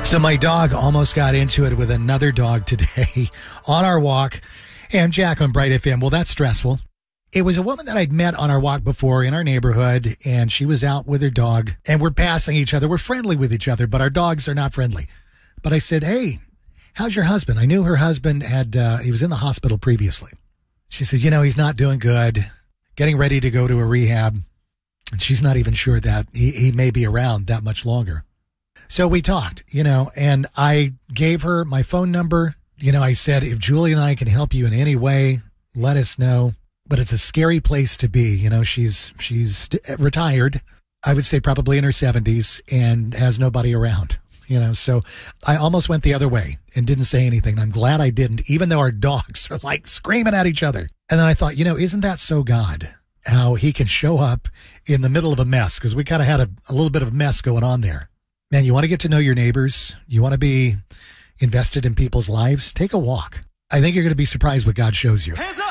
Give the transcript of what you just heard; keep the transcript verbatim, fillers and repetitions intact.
So my dog almost got into it with another dog today on our walk. Hey, I'm Jack on Bright F M. Well, that's stressful. It was a woman that I'd met on our walk before in our neighborhood, and she was out with her dog, and we're passing each other. We're friendly with each other, but our dogs are not friendly. But I said, hey, how's your husband? I knew her husband had, uh, he was in the hospital previously. She said, you know, he's not doing good, getting ready to go to a rehab, and she's not even sure that he, he may be around that much longer. So we talked, you know, and I gave her my phone number. You know, I said, if Julie and I can help you in any way, let us know. But it's a scary place to be. You know, she's she's retired, I would say probably in her seventies, and has nobody around, you know. So I almost went the other way and didn't say anything. And I'm glad I didn't, even though our dogs are like screaming at each other. And then I thought, you know, isn't that so God, how he can show up in the middle of a mess? Because we kind of had a, a little bit of mess going on there. Man, you want to get to know your neighbors. You want to be invested in people's lives. Take a walk. I think you're going to be surprised what God shows you.